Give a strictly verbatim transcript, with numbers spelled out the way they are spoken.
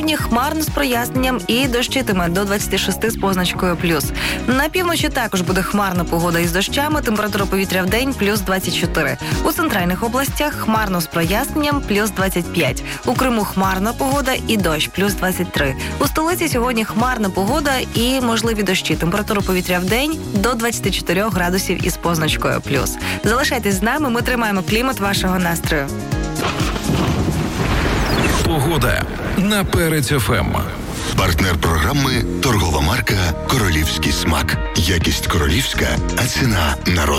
Сьогодні хмарно з проясненням і дощитиме до двадцять шість з позначкою плюс. На півночі також буде хмарна погода із дощами, температура повітря в день плюс двадцять чотири. У центральних областях хмарно з проясненням плюс двадцять п'ять. У Криму хмарна погода і дощ плюс двадцять три. У столиці сьогодні хмарна погода і можливі дощі. Температура повітря в день до двадцять чотири градусів із позначкою плюс. Залишайтесь з нами, ми тримаємо клімат вашого настрою. Погода на Перець еф ем. Партнер програми – торгова марка «Королівський смак». Якість королівська, а ціна народ.